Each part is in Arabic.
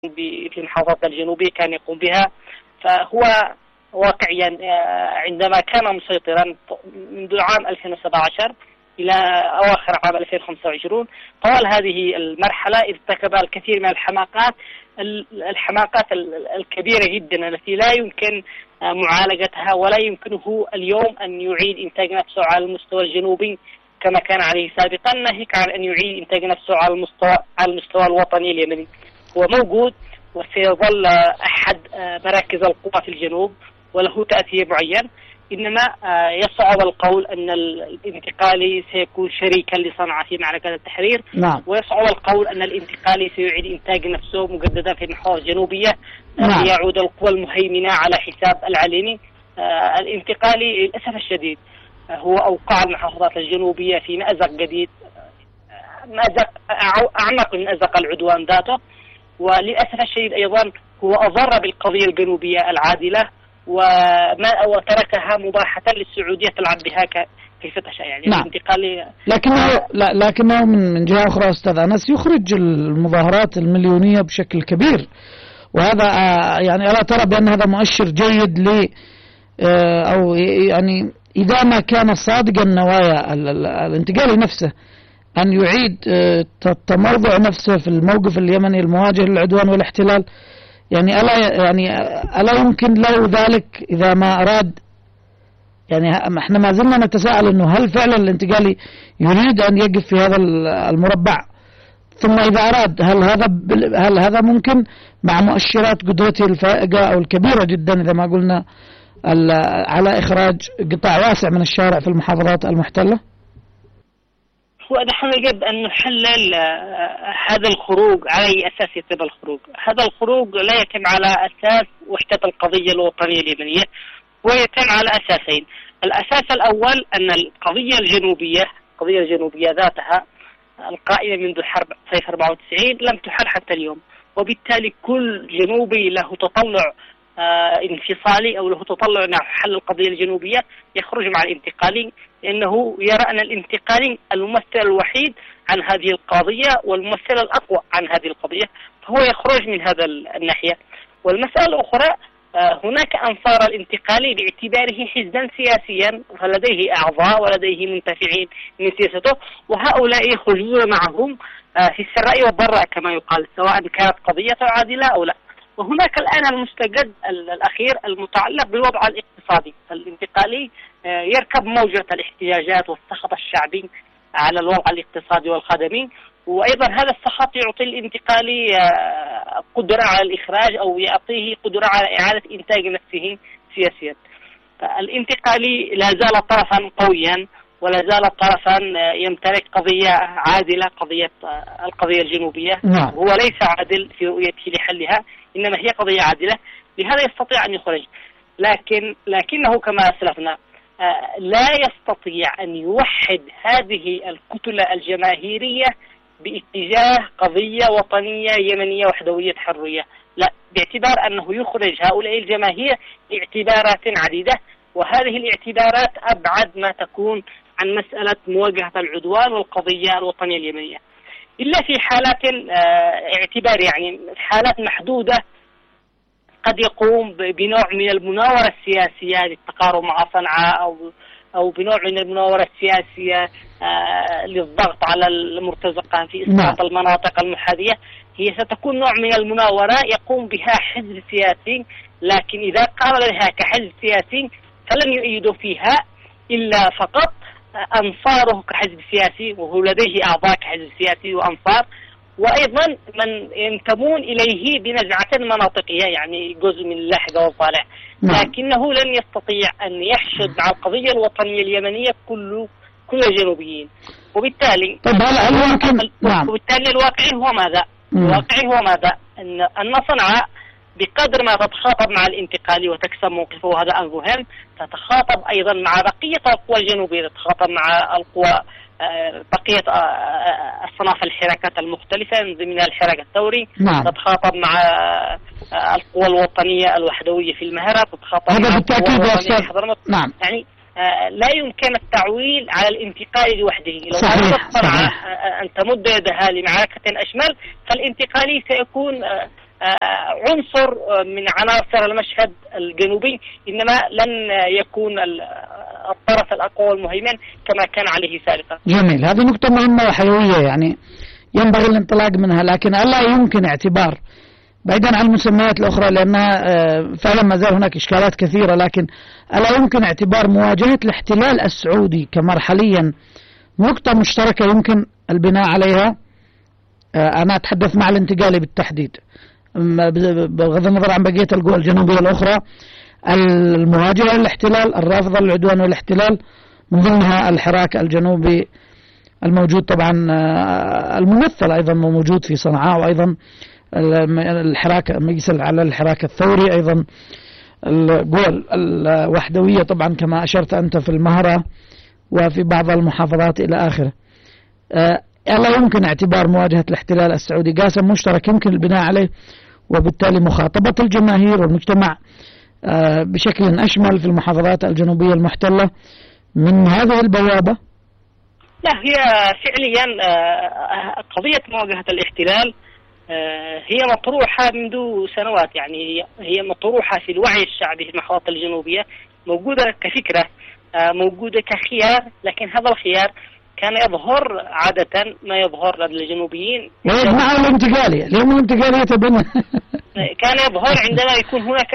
في المحافظات الجنوبية كان يقوم بها. فهو واقعيا عندما كان مسيطرا منذ عام 2017 إلى أواخر عام 2025 طوال هذه المرحلة ارتكب الكثير من الحماقات الكبيرة جدا التي لا يمكن معالجتها، ولا يمكنه اليوم أن يعيد إنتاج نفسه على المستوى الجنوبي كما كان عليه سابقا، ناهيك عن أن يعيد إنتاج نفسه على المستوى الوطني اليمني. هو موجود وسيظل أحد مراكز القوى في الجنوب وله تأثير معين، إنما يصعب القول أن الانتقالي سيكون شريكا لصنعاء في معركة التحرير. نعم. ويصعب القول أن الانتقالي سيعيد إنتاج نفسه مجددا في المحافظة الجنوبية. نعم. ليعود القوى المهيمنة على حساب العليني. الانتقالي للأسف الشديد هو أوقع المحافظات الجنوبية في مأزق جديد، مأزق أعمق من مأزق العدوان ذاته، وللأسف الشديد أيضا هو أضر بالقضية الجنوبية العادلة وتركها مباحة للسعودية تلعب بها كيف تشاء. يعني نعم. الانتقال لكنه من جهة أخرى أستاذ أنس يخرج المظاهرات المليونية بشكل كبير، وهذا يعني ألا ترى بأن هذا مؤشر جيد ل أو يعني إذا ما كان صادق النوايا الانتقالي نفسه أن يعيد تموضع نفسه في الموقف اليمني المواجه للعدوان والاحتلال، يعني ألا يمكن له ذلك إذا ما أراد؟ يعني احنا ما زلنا نتساءل إنه هل فعلا الانتقالي يريد أن يقف في هذا المربع؟ ثم إذا أراد هل هذا ممكن مع مؤشرات قدرته الفائقة أو الكبيرة جدا إذا ما قلنا على إخراج قطاع واسع من الشارع في المحافظات المحتلة؟ ونحن يجب أن نحلل هذا الخروج على أي أساس يتم الخروج. هذا الخروج لا يتم على أساس وحدة القضية الوطنية اليمنية، ويتم على أساسين. الأساس الأول أن القضية الجنوبية ذاتها القائمة منذ حرب صيف 94 لم تحل حتى اليوم، وبالتالي كل جنوبي له تطلع انفصالي أو له تطلع نحو حل القضية الجنوبية يخرج مع الانتقالي، لأنه يرى أن الانتقالي الممثل الوحيد عن هذه القضية والممثل الأقوى عن هذه القضية، فهو يخرج من هذا الناحية. والمسألة الأخرى هناك أنصار الانتقالي باعتباره حزبا سياسيا فلديه أعضاء ولديه منتفعين من سياسته، وهؤلاء يخرجون معهم في السراء والضراء كما يقال، سواء كانت قضية عادلة أو لا. وهناك الآن المستجد الأخير المتعلق بالوضع الاقتصادي. الانتقالي يركب موجة الاحتجاجات والسخط الشعبي على الوضع الاقتصادي والخدمي، وأيضا هذا السخط يعطي الانتقالي قدرة على الإخراج أو يعطيه قدرة على إعادة إنتاج نفسه سياسيا. الانتقالي لا زال طرفا قويا ولا زال طرفا يمتلك قضية عادلة، القضية الجنوبية. نعم. هو ليس عادل في رؤيته لحلها، إنما هي قضية عادلة، لهذا يستطيع أن يخرج. لكنه كما أسلفنا لا يستطيع أن يوحد هذه الكتلة الجماهيرية باتجاه قضية وطنية يمنية وحدوية تحررية، لا، باعتبار أنه يخرج هؤلاء الجماهير لاعتبارات عديدة، وهذه الاعتبارات أبعد ما تكون عن مسألة مواجهة العدوان والقضية الوطنية اليمنية، إلا في حالات اعتبار، يعني حالات محدودة قد يقوم بنوع من المناورة السياسية للتقارب مع صنعاء أو بنوع من المناورة السياسية للضغط على المرتزقة في إسقاط المناطق المحاذية. هي ستكون نوع من المناورة يقوم بها حزب سياسي، لكن إذا قام بها كحزب سياسي فلن يؤيدوا فيها إلا فقط أنصاره كحزب سياسي، وهو لديه أعضاء كحزب سياسي وأنصار، وأيضا من ينتمون إليه بنزعة مناطقية، يعني جزء من اللاحقة والطالع. لكنه لن يستطيع أن يحشد مع القضية الوطنية اليمنية كل الجنوبيين. وبالتالي وبالتالي الواقعي هو ماذا؟ الواقعي هو ماذا؟ أن صنعاء بقدر ما تتخاطب مع الانتقالي وتكسب موقفه، وهذا المهم، تتخاطب أيضا مع بقية القوى الجنوبية، تتخاطب مع القوى بقية أصناف الحركات المختلفة من الحراك الثوري. نعم. تتخاطب مع القوى الوطنية الوحدوية في المهرة، تتخاطب مع القوى الوطنية في حضرموت. نعم. يعني لا يمكن التعويل على الانتقالي لوحده. لو أردت أن تمد يدها لمعركة أشمل فالانتقالي سيكون عنصر من عناصر المشهد الجنوبي، إنما لن يكون الطرف الأقوى والمهيمن كما كان عليه سابقا. جميل، هذه نقطة مهمة وحيوية يعني ينبغي الانطلاق منها، لكن ألا يمكن اعتبار بعيدا عن المسميات الأخرى لأنها فعلا ما زال هناك إشكالات كثيرة، لكن ألا يمكن اعتبار مواجهة الاحتلال السعودي كمرحليا نقطة مشتركة يمكن البناء عليها؟ أنا أتحدث مع الانتقالي بالتحديد بغض النظر عن بقية القوى الجنوبية الأخرى، المواجهة للاحتلال، الرافضة للعدوان والاحتلال، من ضمنها الحراك الجنوبي الموجود طبعا الممثل أيضا موجود في صنعاء، وأيضا الحراك مجلس على الحراك الثوري، أيضا القوى الوحدوية طبعا كما أشرت أنت في المهرة وفي بعض المحافظات إلى آخره. ألا يمكن اعتبار مواجهة الاحتلال السعودي قاسم مشترك يمكن البناء عليه، وبالتالي مخاطبة الجماهير والمجتمع بشكل أشمل في المحافظات الجنوبية المحتلة من هذه البوابة؟ لا، هي فعليا قضية مواجهة الاحتلال هي مطروحة منذ سنوات، يعني هي مطروحة في الوعي الشعبي في المحافظات الجنوبية، موجودة كفكرة، موجودة كخيار، لكن هذا الخيار كان يظهر عادة ما يظهر للجنوبيين مع الانتقالية، اليوم الانتقالية تبنى كان يظهر عندما يكون هناك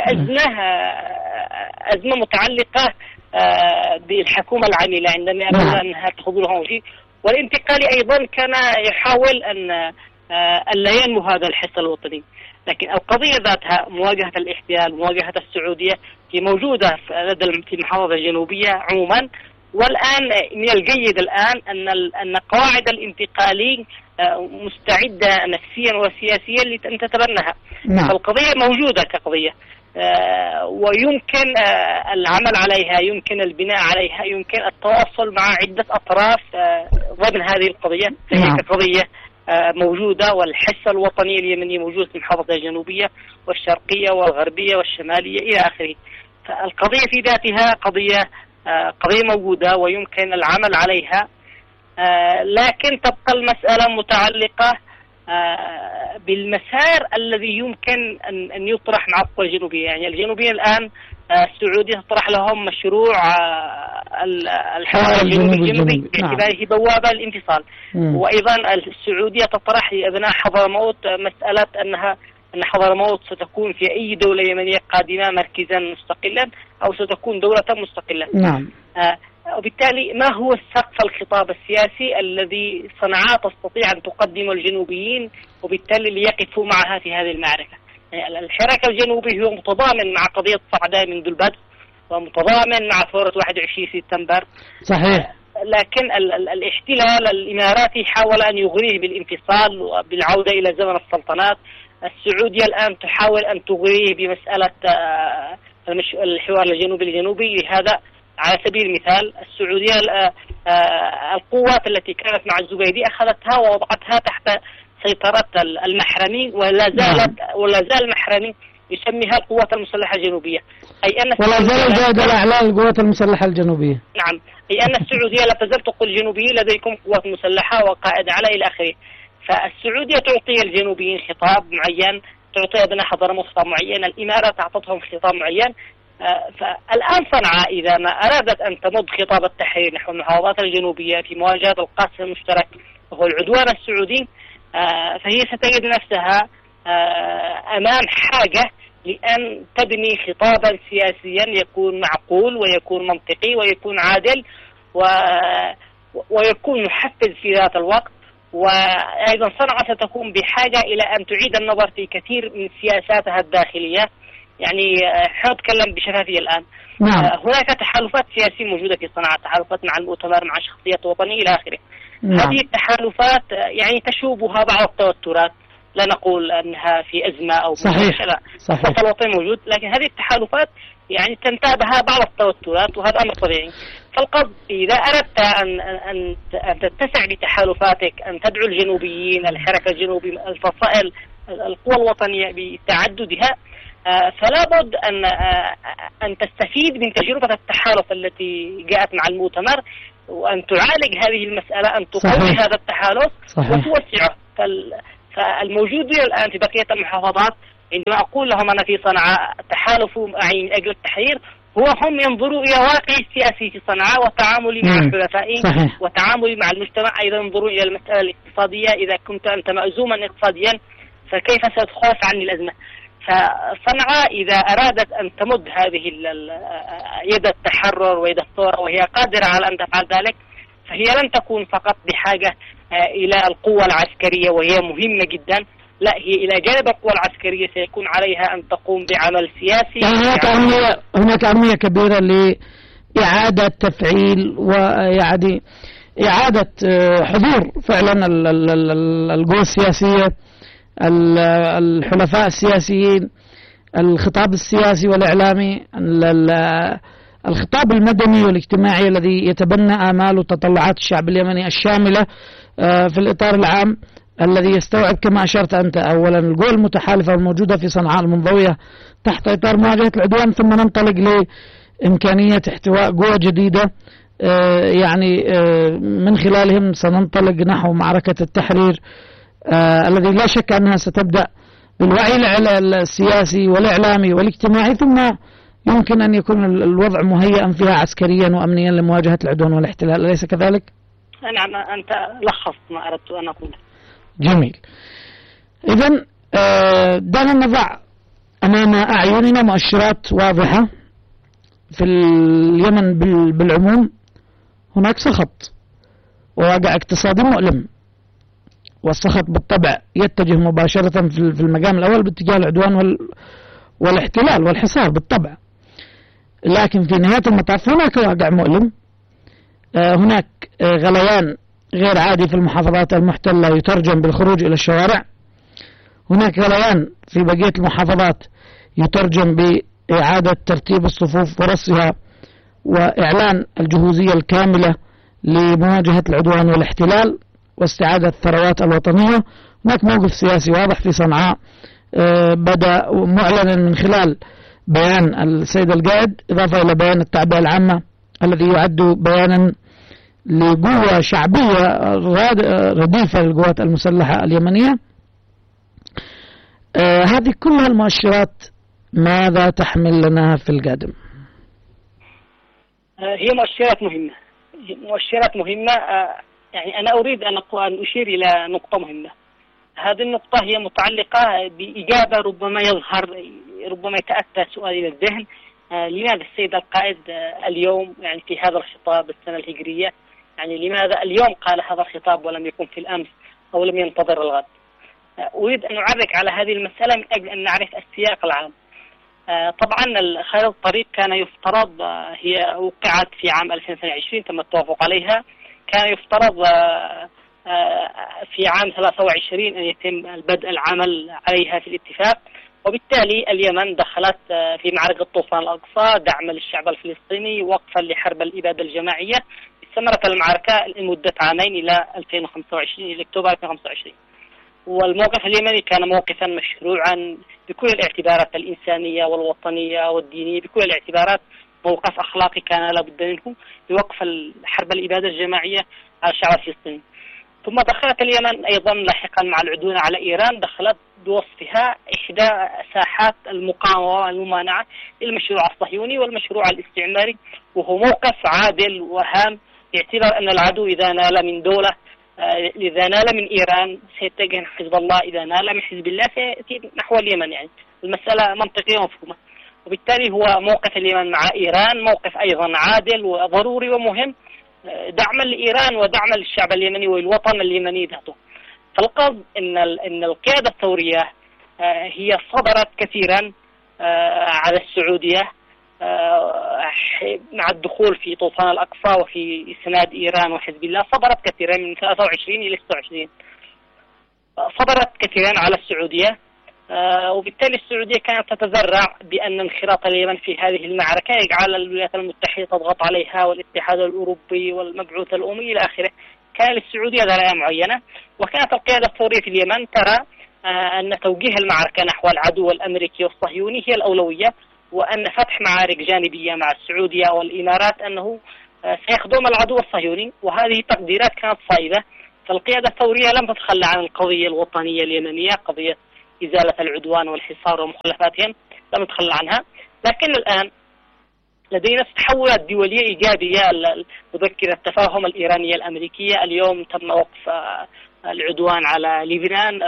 أزمة متعلقة بالحكومة العاملة، عندما يرون أنها تخوض لهم شيء، والانتقالي أيضا كان يحاول أن لا ينمو هذا الحس الوطني. لكن القضية ذاتها مواجهة الاحتلال، مواجهة السعودية، هي موجودة في المحافظة الجنوبية عموما، والآن من الجيد الآن أن قواعد الانتقالي مستعدة نفسيا وسياسيا لأن تتبناها. فالقضية موجودة كقضية، ويمكن العمل عليها، يمكن البناء عليها، يمكن التواصل مع عدة أطراف ضمن هذه القضية، فهي كقضية موجودة، والحس الوطني اليمني موجود في المحافظة الجنوبية والشرقية والغربية والشمالية إلى آخره. فالقضية في ذاتها قضية موجودة ويمكن العمل عليها، لكن تبقى المسألة متعلقة بالمسار الذي يمكن أن يطرح مع القوى الجنوبية. يعني الجنوبيين الآن السعودية تطرح لهم مشروع الحوار الجنوبي باعتباره بوابة الانفصال، وأيضا السعودية تطرح لأبناء حضرموت مسألة أن حضرموت ستكون في أي دولة يمنية قادمة مركزا مستقلا أو ستكون دولة مستقلة. نعم. وبالتالي ما هو سقف الخطاب السياسي الذي صنعاء تستطيع أن تقدمه الجنوبيين وبالتالي ليقفوا معها في هذه المعركة؟ يعني الحراك الجنوبي هو متضامن مع قضية صعداء منذ البدء، ومتضامن مع ثورة 21 سبتمبر. صحيح. لكن الاحتلال الإماراتي حاول أن يغريه بالانفصال وبالعودة إلى زمن السلطنات. السعودية الآن تحاول أن تغريه بمسألة الحوار الجنوبي. لهذا على سبيل المثال السعودية القوات التي كانت مع الزبيدي أخذتها ووضعتها تحت سيطرة المحرمي، ولا زال المحرمي يسميها القوات المسلحة الجنوبية، أي أن ولا زال الجهاد الأعلى للقوات المسلحة الجنوبية. نعم، أي أن السعودية لا تزال تقول الجنوبيين لديكم قوات مسلحة وقائد على إلى آخره. فالسعودية تعطي الجنوبيين خطاب معين، تعطي أبناء حضرموت خطاب معين، الإمارات أعطتهم خطاب معين. فالآن صنعاء إذا ما أرادت أن تمض خطاب التحرير نحو المحافظات الجنوبية في مواجهة القاسم المشترك وهو العدوان السعودي، فهي ستجد نفسها أمام حاجة لأن تبني خطابا سياسيا يكون معقول ويكون منطقي ويكون عادل ويكون محفز في ذات الوقت. وأيضا صنعاء ستكون بحاجة إلى أن تعيد النظر في كثير من سياساتها الداخلية. يعني نتكلم بشفافية الآن. نعم. هناك تحالفات سياسية موجودة في صنعاء، تحالفات مع المؤتمر، مع شخصيات وطنية إلى آخره. نعم. هذه التحالفات يعني تشوبها بعض التوترات، لا نقول أنها في أزمة أو صحيح. لا، صحيح. الوطني موجود، لكن هذه التحالفات يعني تنتابها بعض التوترات، وهذا أمر طبيعي. فالقصد إذا أردت أن تتسع بتحالفاتك، أن تدعو الجنوبيين، الحركة الجنوبي، الفصائل، القوى الوطنية بتعددها، فلا بد أن تستفيد من تجربة التحالف التي جاءت مع المؤتمر، وأن تعالج هذه المسألة، أن تقوي هذا التحالف وتوسعه. فالموجود الآن في بقية المحافظات عندما أقول لهم أنا في صنعاء تحالفوا معي من أجل التحرير، هم ينظروا إلى واقع السياسي في صنعاء وتعاملي مع حلفائي وتعاملي مع المجتمع، أيضا ينظرون إلى المسألة الاقتصادية. إذا كنت أنت مأزوما اقتصاديا فكيف ستخفف عني الأزمة؟ فصنعاء إذا أرادت أن تمد هذه يد التحرر ويد الثورة وهي قادرة على أن تفعل ذلك، فهي لن تكون فقط بحاجة إلى القوة العسكرية وهي مهمة جدا، لا، هي إلى جانب القوى العسكرية سيكون عليها أن تقوم بعمل سياسي. هناك أهمية كبيرة لإعادة تفعيل ويعني إعادة حضور فعلا القوى السياسية، الحلفاء السياسيين، الخطاب السياسي والإعلامي، الخطاب المدني والاجتماعي الذي يتبنى آمال وتطلعات الشعب اليمني الشاملة في الإطار العام الذي يستوعب كما أشرت أنت أولا القوى المتحالفة الموجودة في صنعاء المنضوية تحت إطار مواجهة العدوان، ثم ننطلق لإمكانية احتواء قوى جديدة يعني من خلالهم سننطلق نحو معركة التحرير الذي لا شك أنها ستبدأ بالوعي السياسي والإعلامي والاجتماعي، ثم يمكن أن يكون الوضع مهيئا فيها عسكريا وأمنيا لمواجهة العدوان والاحتلال، أليس كذلك؟ نعم، أنت لخصت ما أردت أن أقول. جميل. إذن دعنا نضع أمام أعيننا مؤشرات واضحة في اليمن بالعموم. هناك سخط وواقع اقتصادي مؤلم، والسخط بالطبع يتجه مباشرة في المقام الأول باتجاه العدوان والاحتلال والحصار بالطبع، لكن في نهاية المطاف هناك واقع مؤلم. هناك غليان غير عادي في المحافظات المحتلة يترجم بالخروج إلى الشوارع. هناك غليان في بقية المحافظات يترجم بإعادة ترتيب الصفوف ورصها وإعلان الجهوزية الكاملة لمواجهة العدوان والاحتلال واستعادة الثروات الوطنية. هناك موقف سياسي واضح في صنعاء بدأ معلنا من خلال بيان السيد القائد إضافة إلى بيان التعبئة العامة الذي يعد بيانا لقوة شعبية رديفة للقوات المسلحة اليمنية. هذه كلها المؤشرات ماذا تحمل لنا في القادم؟ هي مؤشرات مهمة. يعني أنا أريد أن أشير إلى نقطة مهمة. هذه النقطة هي متعلقة بإجابة ربما يتأتى سؤال إلى الذهن: لماذا السيد القائد اليوم، يعني في هذا الخطاب السنة الهجرية، يعني لماذا اليوم قال هذا الخطاب ولم يكن في الأمس أو لم ينتظر الغد؟ أريد أن أعرج على هذه المسألة من أجل أن نعرف السياق العام. طبعا خارطة الطريق كان يفترض، هي وقعت في عام 2020 تم التوافق عليها، كان يفترض في عام 23 أن يتم البدء العمل عليها في الاتفاق، وبالتالي اليمن دخلت في معركة طوفان الأقصى دعما للشعب الفلسطيني وقفا لحرب الإبادة الجماعية. استمرت المعركة لمدة عامين إلى 2025 إلى أكتوبر 2025. والموقف اليمني كان موقفا مشروعا بكل الاعتبارات الإنسانية والوطنية والدينية، بكل الاعتبارات موقف أخلاقي كان لابد منه لوقف حرب الإبادة الجماعية على الشعب الفلسطيني. ثم دخلت اليمن أيضا لاحقا مع العدوان على إيران، دخلت بوصفها إحدى ساحات المقاومة والممانعة للمشروع الصهيوني والمشروع الاستعماري، وهو موقف عادل وهام باعتبار أن العدو إذا نال من دولة، إذا نال من إيران سيتجه نحو حزب الله، إذا نال من حزب الله سيأتي نحو اليمن. يعني المسألة منطقية ومفهومة، وبالتالي هو موقف اليمن مع إيران موقف أيضا عادل وضروري ومهم دعما لإيران ودعما للشعب اليمني والوطن اليمني ذاته. فالقصد إن القيادة الثورية هي صبرت كثيرا على السعودية مع الدخول في طوفان الأقصى وفي إسناد إيران وحزب الله، صبرت كثيرا من 23 إلى 26، صبرت كثيرا على السعودية، وبالتالي السعودية كانت تتذرع بأن انخراط اليمن في هذه المعركة يجعل الولايات المتحدة تضغط عليها والاتحاد الأوروبي والمبعوث الأممي إلى آخره. كان للسعودية ذرائع معينة، وكانت القيادة الثورية في اليمن ترى أن توجيه المعركة نحو العدو الأمريكي والصهيوني هي الأولوية، وأن فتح معارك جانبية مع السعودية والإمارات أنه سيخدم العدو الصهيوني، وهذه تقديرات كانت صائبة. فالقيادة الثورية لم تتخلى عن القضية الوطنية اليمنية، قضية إزالة العدوان والحصار ومخلفاتهم، لم نتخلى عنها. لكن الآن لدينا تحولات دولية إيجابية تذكر التفاهم الإيرانية الأمريكية. اليوم تم وقف العدوان على لبنان،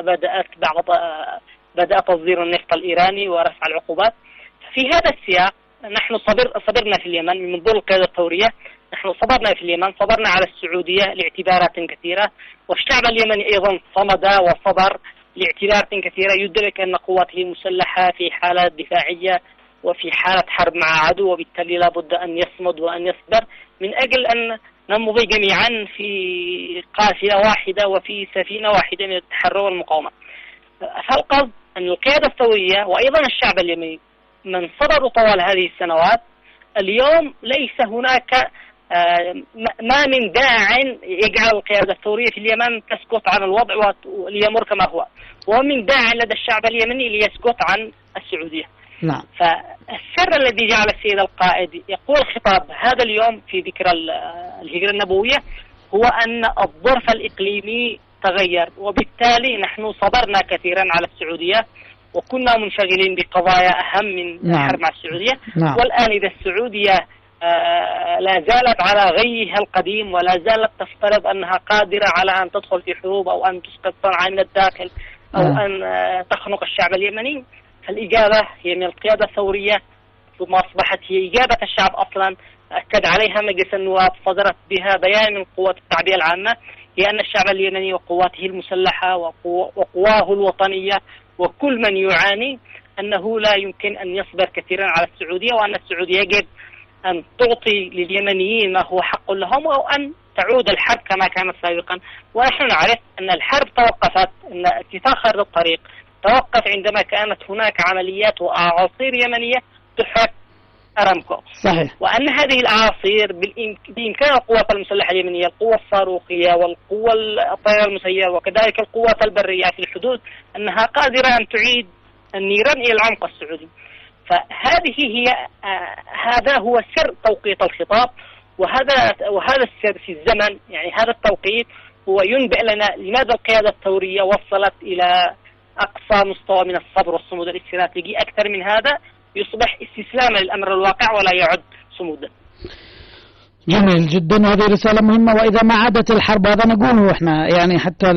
بدأ تصدير النفط الإيراني ورفع العقوبات. في هذا السياق نحن صبرنا في اليمن من منظور القيادة الثورية. نحن صبرنا في اليمن، صبرنا على السعودية لاعتبارات كثيرة، والشعب اليمني أيضا صمد وصبر لاعتبارات كثيرة. يدرك أن قواته المسلحة في حالة دفاعية وفي حالة حرب مع عدو، وبالتالي لا بد أن يصمد وأن يصبر من أجل أن نمضي جميعا في قافلة واحدة وفي سفينة واحدة من التحرر والمقاومة. فالقصد أن القيادة الثورية وأيضا الشعب اليمني من صبروا طوال هذه السنوات، اليوم ليس هناك ما من داع يجعل القيادة الثورية في اليمن تسكت عن الوضع وليمر كما هو، ومن داع لدى الشعب اليمني ليسكت عن السعودية. نعم. فالسر الذي جعل السيد القائد يقول خطاب هذا اليوم في ذكرى الهجرة النبوية هو أن الظرف الإقليمي تغير، وبالتالي نحن صبرنا كثيرا على السعودية وكنا منشغلين بقضايا أهم من الحرب مع السعودية. والآن إذا السعودية لا زالت على غيها القديم ولا زالت تفترض أنها قادرة على أن تدخل في حروب أو أن تسقط صنعاء من الداخل أو أن تخنق الشعب اليمني، فالإجابة هي من القيادة الثورية، ثم أصبحت هي إجابة الشعب أصلا أكد عليها مجلس النواب، صدرت بها بيان من قوات التعبئة العامة، هي أن الشعب اليمني وقواته المسلحة وقواه الوطنية وكل من يعاني أنه لا يمكن أن يصبر كثيرا على السعودية، وأن السعودية يجب أن تعطي لليمنيين ما هو حق لهم، أو أن تعود الحرب كما كانت سابقا. ونحن نعرف أن الحرب توقفت، أن اتفاق خارج الطريق توقف عندما كانت هناك عمليات وأعاصير يمنية تحرك أرامكو. صحيح. وأن هذه الأعاصير بإمكان القوات المسلحة اليمنية، القوة الصاروخية والقوة الطائرة المسيرة وكذلك القوات البرية في الحدود، أنها قادرة أن تعيد النيران إلى العمق السعودي. هذا هو سر توقيت الخطاب، وهذا السر في الزمن، يعني هذا التوقيت هو ينبئ لنا لماذا القيادة الثورية وصلت إلى أقصى مستوى من الصبر والصمود الاستراتيجي. أكثر من هذا يصبح استسلاما للأمر الواقع ولا يعد صمودا. جميل جدا، هذه رسالة مهمة. وإذا ما عادت الحرب، هذا نقوله إحنا يعني حتى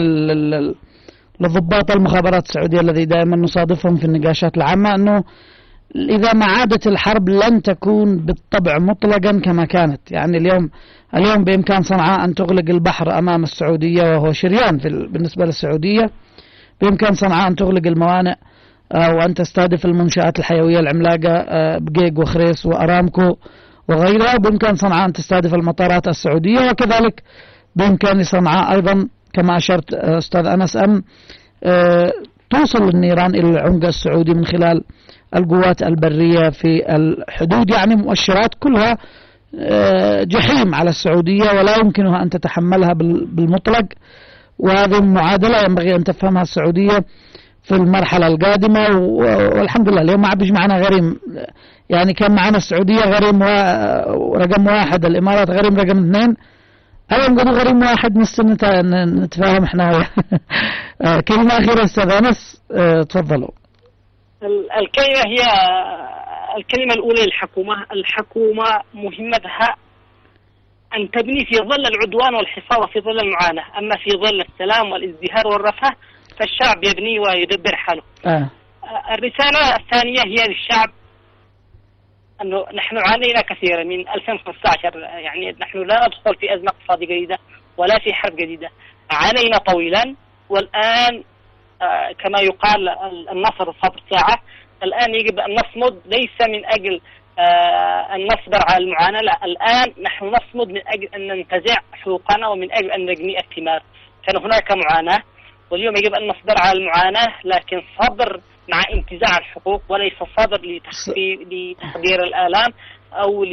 لضباط المخابرات السعودية الذي دائما نصادفهم في النقاشات العامة، أنه إذا ما عادت الحرب لن تكون بالطبع مطلقا كما كانت. يعني اليوم بإمكان صنعاء أن تغلق البحر أمام السعودية وهو شريان بالنسبة للسعودية، بإمكان صنعاء أن تغلق الموانئ وأن تستهدف المنشآت الحيوية العملاقة بقيق وخريس وأرامكو وغيرها، بإمكان صنعاء أن تستهدف المطارات السعودية، وكذلك بإمكان صنعاء أيضا كما أشرت أستاذ أنس أن توصل النيران إلى العمق السعودي من خلال القوات البرية في الحدود. يعني مؤشرات كلها جحيم على السعودية ولا يمكنها أن تتحملها بالمطلق، وهذه المعادلة ينبغي أن تفهمها السعودية في المرحلة القادمة. والحمد لله اليوم ما عبش معنا غريم، يعني كان معنا السعودية غريم رقم 1، الإمارات غريم رقم 2، اليوم قالوا غريم 1، نتفاهم احنا. كلمة أخيرة أستاذ أنس، تفضلوا. الكلمة هي الكلمة الأولى الحكومة مهمتها أن تبني في ظل العدوان والحصار وفي ظل المعاناة، أما في ظل السلام والازدهار والرفاه فالشعب يبني ويدبر حاله. الرسالة الثانية هي للشعب أنه نحن عانينا كثيرا من 2015، يعني نحن لا ندخل في أزمة اقتصادية جديدة ولا في حرب جديدة، عانينا طويلا، والآن كما يقال النصر صبر ساعة. الآن يجب أن نصمد، ليس من أجل أن نصبر على المعاناة، لا، الآن نحن نصمد من أجل أن ننتزع حقوقنا ومن أجل أن نجني الثمار. كان هناك معاناة واليوم يجب أن نصبر على المعاناة، لكن صبر مع انتزاع الحقوق، وليس صبر لتحضير الآلام أو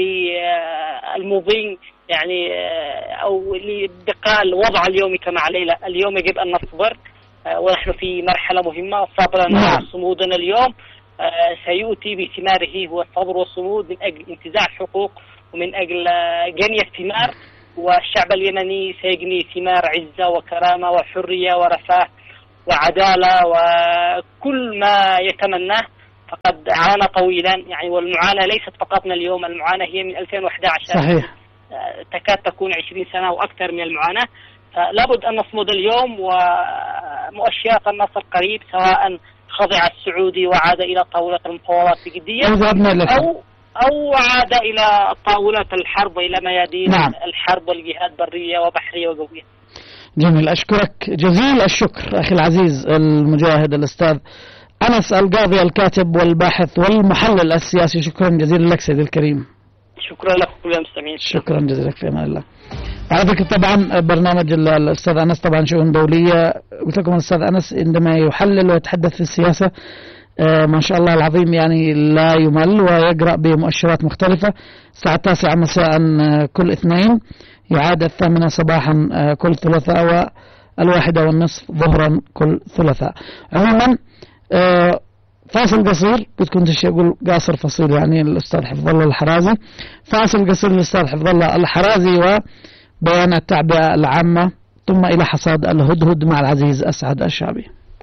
للمضي يعني أو لبقاء الوضع اليومي كما عليه. اليوم يجب أن نصبر، ونحن في مرحلة مهمة. صبرنا وصمودنا اليوم سيؤتي بثماره، هو الصبر والصمود من أجل انتزاع الحقوق ومن أجل جني الثمار، والشعب اليمني سيجني ثمار عزة وكرامة وحرية ورفاه وعدالة وكل ما يتمناه، فقد عانى طويلا يعني. والمعاناة ليست فقط من اليوم، المعاناة هي من 2011. صحيح. تكاد تكون 20 سنة وأكثر من المعاناة. فلابد أن نصمد اليوم، ومؤشرات النصر قريب، سواء خضع السعودي وعاد إلى طاولة المفاوضات بجدية أو عاد إلى طاولة الحرب وإلى ميادين الحرب والجهاد برية وبحرية وجوية. جميل، أشكرك جزيل الشكر أخي العزيز المجاهد الأستاذ أنس القاضي، الكاتب والباحث والمحلل السياسي. شكرا جزيلا لك سيدي الكريم. شكرا لك كل المستمعين. شكرا جزيلا، في أمان الله. على فكرة طبعا برنامج الأستاذ أنس طبعا شؤون دولية، قلت لكم الأستاذ أنس عندما يحلل ويتحدث في السياسة ما شاء الله العظيم يعني لا يمل، ويقرأ بمؤشرات مختلفة. الساعة 9 مساء كل اثنين، يعاد 8 صباحا كل ثلاثاء، و1:30 ظهرا كل ثلاثاء. عموما فاصل قصير، كنت أقول قاصر فصيل يعني الأستاذ حفظ الله الحرازي. فاصل قصير للأستاذ حفظ الله الحرازي وبيان التعبئة العامة، ثم إلى حصاد الهدهد مع العزيز أسعد الشعبي.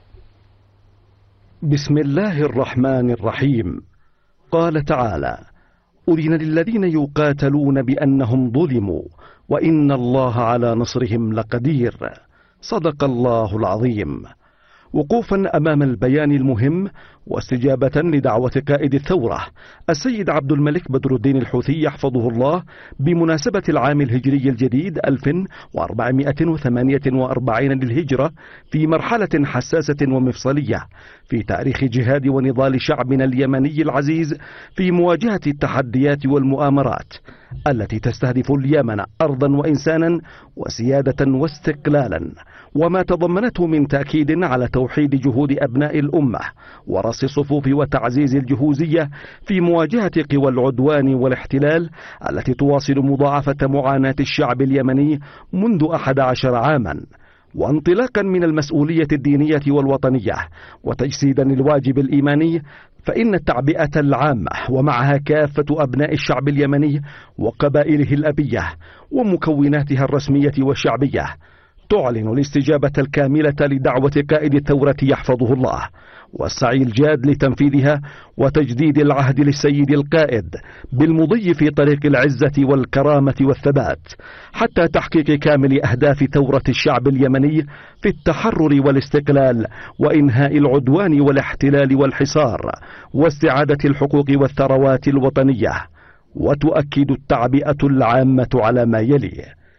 بسم الله الرحمن الرحيم. قال تعالى: أذن للذين يقاتلون بأنهم ظلموا وإن الله على نصرهم لقدير. صدق الله العظيم. وقوفا أمام البيان المهم واستجابة لدعوة قائد الثورة السيد عبد الملك بدر الدين الحوثي يحفظه الله بمناسبة العام الهجري الجديد 1448 للهجرة، في مرحلة حساسة ومفصلية في تاريخ جهاد ونضال شعبنا اليمني العزيز في مواجهة التحديات والمؤامرات التي تستهدف اليمن أرضا وإنسانا وسيادة واستقلالا، وما تضمنته من تأكيد على توحيد جهود أبناء الأمة ورص الصفوف وتعزيز الجهوزية في مواجهة قوى العدوان والاحتلال التي تواصل مضاعفة معاناة الشعب اليمني منذ 11 عاما. وانطلاقا من المسؤولية الدينية والوطنية وتجسيدا للواجب الإيماني، فإن التعبئة العامة ومعها كافة أبناء الشعب اليمني وقبائله الأبية ومكوناتها الرسمية والشعبية تعلن الاستجابة الكاملة لدعوة قائد الثورة يحفظه الله، والسعي الجاد لتنفيذها وتجديد العهد للسيد القائد بالمضي في طريق العزة والكرامة والثبات حتى تحقيق كامل أهداف ثورة الشعب اليمني في التحرر والاستقلال وإنهاء العدوان والاحتلال والحصار واستعادة الحقوق والثروات الوطنية. وتؤكد التعبئة العامة على ما يلي: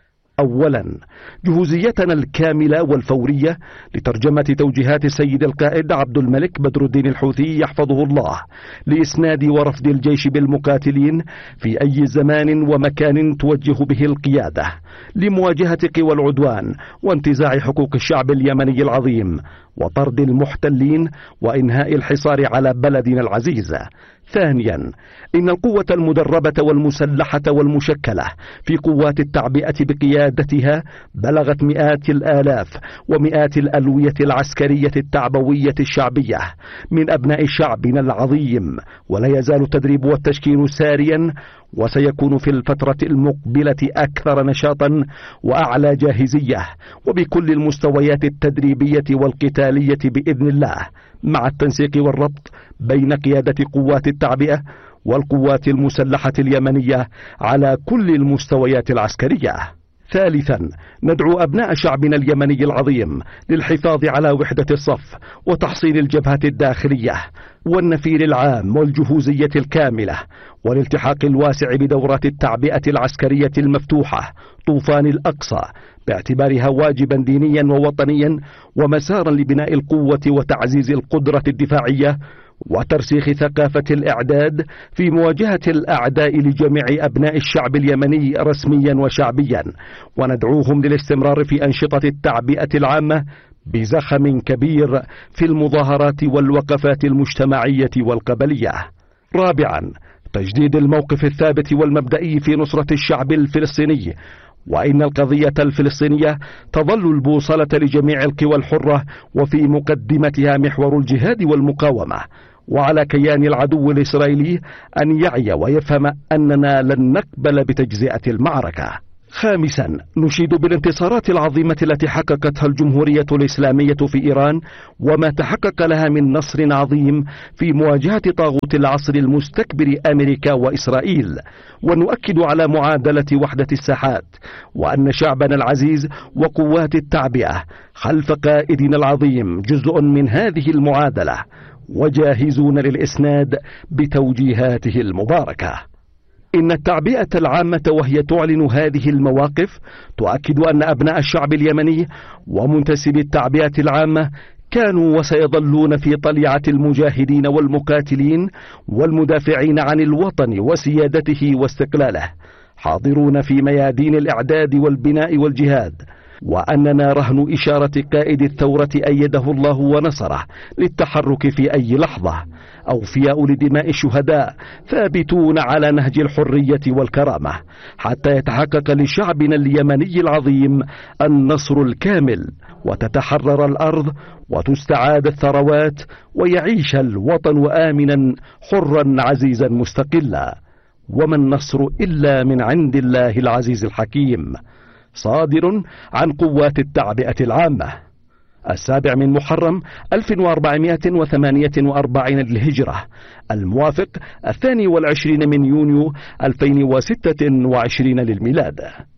أولا، جهوزيتنا الكاملة والفورية لترجمة توجيهات السيد القائد عبد الملك بدر الدين الحوثي يحفظه الله لإسناد ورفد الجيش بالمقاتلين في أي زمان ومكان توجه به القيادة لمواجهة قوى العدوان وانتزاع حقوق الشعب اليمني العظيم وطرد المحتلين وإنهاء الحصار على بلدنا العزيز. ثانيا، إن القوة المدربة والمسلحة والمشكلة في قوات التعبئة بقيادتها بلغت مئات الآلاف ومئات الألوية العسكرية التعبوية الشعبية من أبناء شعبنا العظيم، ولا يزال التدريب والتشكيل ساريا، وسيكون في الفترة المقبلة أكثر نشاطا وأعلى جاهزية وبكل المستويات التدريبية والقتالية بإذن الله، مع التنسيق والربط بين قيادة قوات التعبئة والقوات المسلحة اليمنية على كل المستويات العسكرية. ثالثا، ندعو أبناء شعبنا اليمني العظيم للحفاظ على وحدة الصف وتحصين الجبهة الداخلية والنفير العام والجهوزية الكاملة، والالتحاق الواسع بدورات التعبئة العسكرية المفتوحة طوفان الأقصى، باعتبارها واجبا دينيا ووطنيا ومسارا لبناء القوة وتعزيز القدرة الدفاعية وترسيخ ثقافة الإعداد في مواجهة الأعداء لجميع أبناء الشعب اليمني رسميا وشعبيا. وندعوهم للاستمرار في أنشطة التعبئة العامة بزخم كبير في المظاهرات والوقفات المجتمعية والقبلية. رابعا، تجديد الموقف الثابت والمبدئي في نصرة الشعب الفلسطيني، وإن القضية الفلسطينية تظل البوصلة لجميع القوى الحرة وفي مقدمتها محور الجهاد والمقاومة، وعلى كيان العدو الإسرائيلي أن يعي ويفهم أننا لن نقبل بتجزئة المعركة. خامسا، نشيد بالانتصارات العظيمة التي حققتها الجمهورية الإسلامية في إيران وما تحقق لها من نصر عظيم في مواجهة طاغوت العصر المستكبر أمريكا وإسرائيل، ونؤكد على معادلة وحدة الساحات، وأن شعبنا العزيز وقوات التعبئة خلف قائدنا العظيم جزء من هذه المعادلة، وجاهزون للإسناد بتوجيهاته المباركة. إن التعبئة العامة وهي تعلن هذه المواقف تؤكد أن أبناء الشعب اليمني ومنتسبي التعبئة العامة كانوا وسيظلون في طليعة المجاهدين والمقاتلين والمدافعين عن الوطن وسيادته واستقلاله، حاضرون في ميادين الإعداد والبناء والجهاد، وأننا رهن إشارة قائد الثورة أيده الله ونصره للتحرك في أي لحظة، أوفياء لدماء الشهداء ثابتون على نهج الحرية والكرامة حتى يتحقق لشعبنا اليمني العظيم النصر الكامل، وتتحرر الأرض وتستعاد الثروات، ويعيش الوطن آمنا حرا عزيزا مستقلا. وما النصر إلا من عند الله العزيز الحكيم، صادر عن قوات التعبئة العامة. 7 من محرم 1448 للهجرة، الموافق 22 من يونيو 2026 للميلاد.